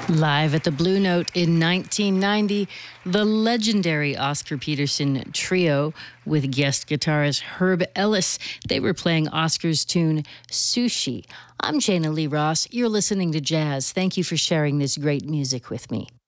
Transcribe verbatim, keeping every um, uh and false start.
Live at the Blue Note in nineteen ninety, the legendary Oscar Peterson Trio with guest guitarist Herb Ellis. They were playing Oscar's tune, Sushi. I'm Jana Lee Ross. You're listening to Jazz. Thank you for sharing this great music with me.